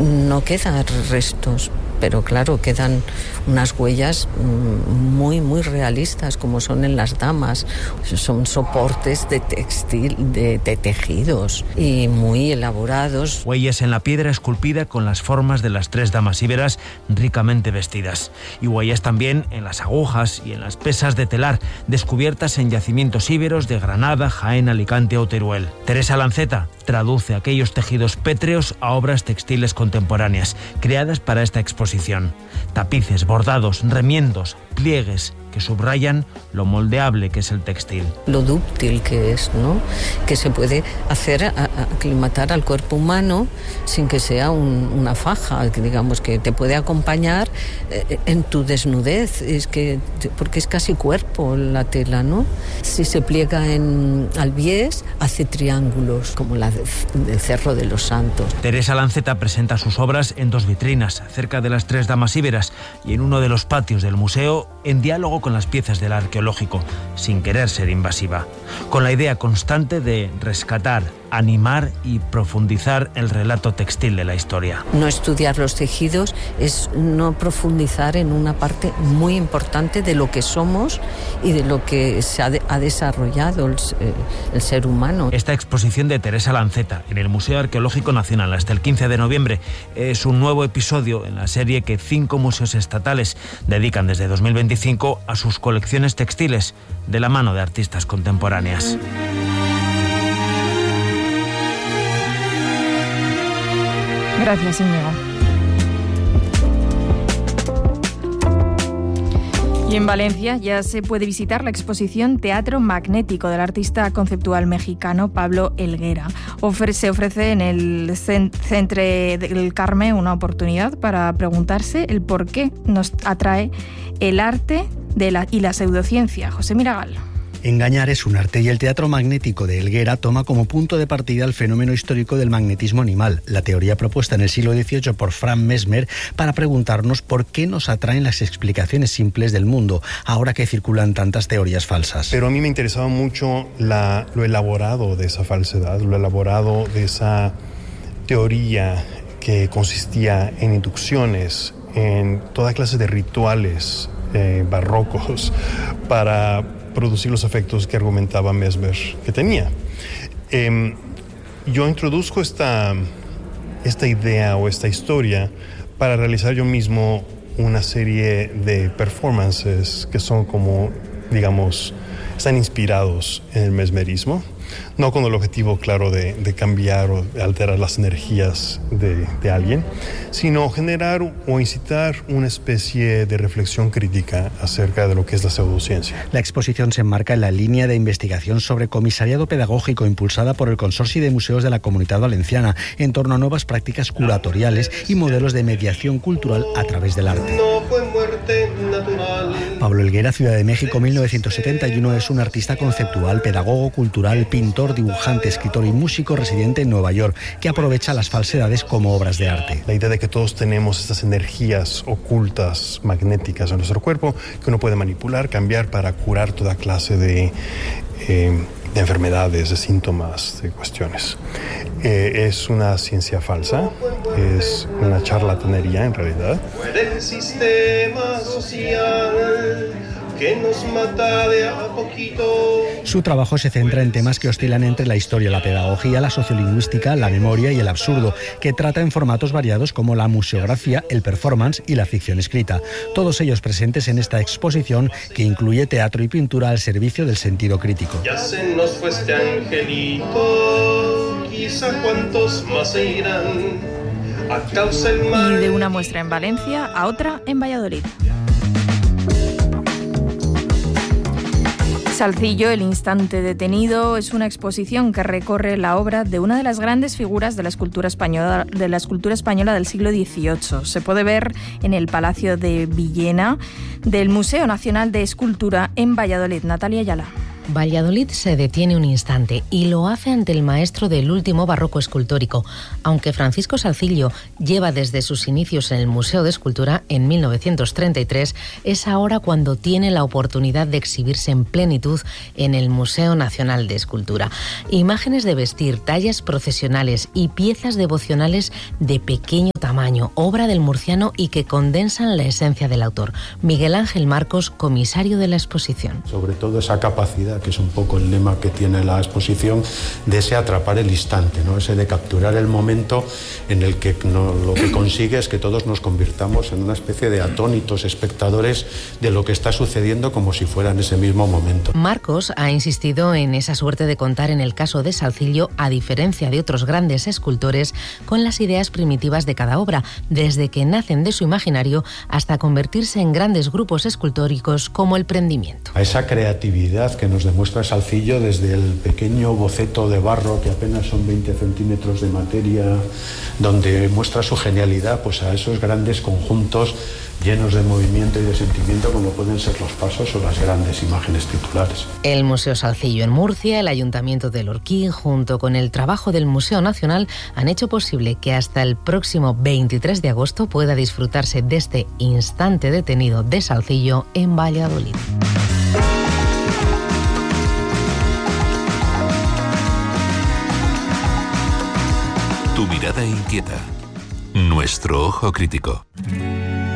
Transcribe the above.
no quedan restos, pero claro, quedan unas huellas muy, muy realistas, como son en las damas. Son soportes de textil, de tejidos, y muy elaborados. Huellas en la piedra esculpida con las formas de las 3 damas íberas ricamente vestidas. Y huellas también en las agujas y en las pesas de telar, descubiertas en yacimientos íberos de Granada, Jaén, Alicante o Teruel. Teresa Lanceta traduce aquellos tejidos pétreos a obras textiles contemporáneas, creadas para esta exposición. Tapices, bordados, remiendos, pliegues, que subrayan lo moldeable que es el textil. Lo dúctil que es, ¿no? Que se puede hacer aclimatar al cuerpo humano sin que sea una faja, que digamos que te puede acompañar en tu desnudez, porque es casi cuerpo la tela, ¿no? Si se pliega al bies, hace triángulos, como la del Cerro de los Santos. Teresa Lanceta presenta sus obras en 2 vitrinas, cerca de las 3 damas íberas, y en uno de los patios del museo, en diálogo con las piezas del arqueológico, sin querer ser invasiva, con la idea constante de rescatar, animar y profundizar el relato textil de la historia. No estudiar los tejidos es no profundizar en una parte muy importante de lo que somos y de lo que se ha desarrollado el ser humano. Esta exposición de Teresa Lanceta en el Museo Arqueológico Nacional hasta el 15 de noviembre es un nuevo episodio en la serie que 5 museos estatales dedican desde 2025 a sus colecciones textiles de la mano de artistas contemporáneas. Gracias, Íñigo. Y en Valencia ya se puede visitar la exposición Teatro Magnético del artista conceptual mexicano Pablo Helguera. Se ofrece en el Centre del Carme una oportunidad para preguntarse el por qué nos atrae el arte y la pseudociencia. José Miragal. Engañar es un arte, y el teatro magnético de Helguera toma como punto de partida el fenómeno histórico del magnetismo animal, la teoría propuesta en el siglo XVIII por Franz Mesmer para preguntarnos por qué nos atraen las explicaciones simples del mundo, ahora que circulan tantas teorías falsas. Pero a mí me interesaba mucho lo elaborado de esa falsedad, lo elaborado de esa teoría que consistía en inducciones, en toda clase de rituales barrocos para producir los efectos que argumentaba Mesmer que tenía. Yo introduzco esta idea o esta historia para realizar yo mismo una serie de performances que son como, digamos, están inspirados en el mesmerismo, no con el objetivo claro de cambiar o de alterar las energías de alguien, sino generar o incitar una especie de reflexión crítica acerca de lo que es la pseudociencia. La exposición se enmarca en la línea de investigación sobre comisariado pedagógico impulsada por el Consorcio de Museos de la Comunidad Valenciana en torno a nuevas prácticas curatoriales y modelos de mediación cultural a través del arte. Pablo Helguera, Ciudad de México, 1971, es un artista conceptual, pedagogo cultural, pintor, dibujante, escritor y músico residente en Nueva York, que aprovecha las falsedades como obras de arte. La idea de que todos tenemos estas energías ocultas, magnéticas en nuestro cuerpo, que uno puede manipular, cambiar para curar toda clase de enfermedades, de síntomas, de cuestiones. Es una ciencia falsa, es una charlatanería en realidad. El sistema social que nos mata de a poquito. Su trabajo se centra en temas que oscilan entre la historia, la pedagogía, la sociolingüística, la memoria y el absurdo, que trata en formatos variados como la museografía, el performance y la ficción escrita. Todos ellos presentes en esta exposición que incluye teatro y pintura al servicio del sentido crítico. Ya se nos fue este angelito, quizá cuántos más se irán a causa del mal. Y de una muestra en Valencia a otra en Valladolid. Salcillo, el instante detenido, es una exposición que recorre la obra de una de las grandes figuras de la escultura española del siglo XVIII. Se puede ver en el Palacio de Villena del Museo Nacional de Escultura en Valladolid. Natalia Ayala. Valladolid se detiene un instante y lo hace ante el maestro del último barroco escultórico. Aunque Francisco Salcillo lleva desde sus inicios en el Museo de Escultura en 1933, es ahora cuando tiene la oportunidad de exhibirse en plenitud en el Museo Nacional de Escultura. Imágenes de vestir, tallas procesionales y piezas devocionales de pequeño tamaño, obra del murciano y que condensan la esencia del autor. Miguel Ángel Marcos, comisario de la exposición. Sobre todo esa capacidad, que es un poco el lema que tiene la exposición, de ese atrapar el instante, ¿no? Ese de capturar el momento en el que lo que consigue es que todos nos convirtamos en una especie de atónitos espectadores de lo que está sucediendo como si fuera en ese mismo momento. Marcos ha insistido en esa suerte de contar en el caso de Salcillo, a diferencia de otros grandes escultores, con las ideas primitivas de cada obra, desde que nacen de su imaginario hasta convertirse en grandes grupos escultóricos como el Prendimiento. A esa creatividad que nos demuestra Salcillo desde el pequeño boceto de barro, que apenas son 20 centímetros de materia, donde muestra su genialidad, pues a esos grandes conjuntos llenos de movimiento y de sentimiento como pueden ser los pasos o las grandes imágenes titulares. El Museo Salcillo en Murcia, el Ayuntamiento de Lorquí, junto con el trabajo del Museo Nacional, han hecho posible que hasta el próximo 23 de agosto pueda disfrutarse de este instante detenido de Salcillo en Valladolid. Tu mirada inquieta, nuestro ojo crítico.